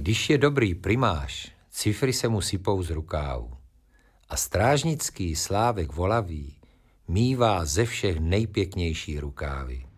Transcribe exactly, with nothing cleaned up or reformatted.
Když je dobrý primáš, cifry se mu sypou z rukávu. A strážnický Slávek Volavý mívá ze všech nejpěknější rukávy.